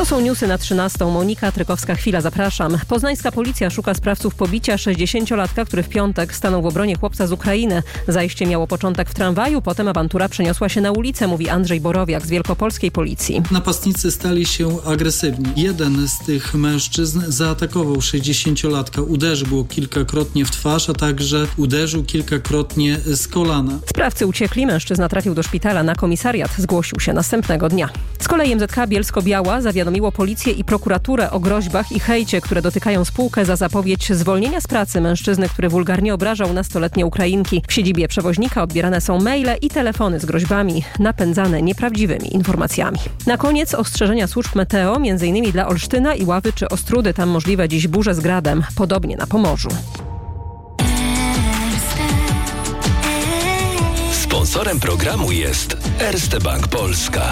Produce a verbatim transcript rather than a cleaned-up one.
są newsy na trzynastą. Monika Trykowska-Chwila, zapraszam. Poznańska policja szuka sprawców pobicia sześćdziesięciolatka, który w piątek stanął w obronie chłopca z Ukrainy. Zajście miało początek w tramwaju, potem awantura przeniosła się na ulicę, mówi Andrzej Borowiak z wielkopolskiej policji. Napastnicy stali się agresywni. Jeden z tych mężczyzn zaatakował sześćdziesięciolatka, uderzył go kilkakrotnie w twarz, a także uderzył kilkakrotnie z kolana. Sprawcy uciekli, mężczyzna trafił do szpitala, na komisariat zgłosił się następnego dnia. Z kolei M Z K Bielsko-Biała zawiadomiło policję i prokuraturę o groźbach i hejcie, które dotykają spółkę za zapowiedź zwolnienia z pracy mężczyzny, który wulgarnie obrażał nastoletnie Ukrainki. W siedzibie przewoźnika odbierane są maile i telefony z groźbami, napędzane nieprawdziwymi informacjami. Na koniec ostrzeżenia służb meteo, między innymi dla Olsztyna, Iławy czy Ostródy. Tam możliwe dziś burze z gradem, podobnie na Pomorzu. Sponsorem programu jest Erste Bank Polska.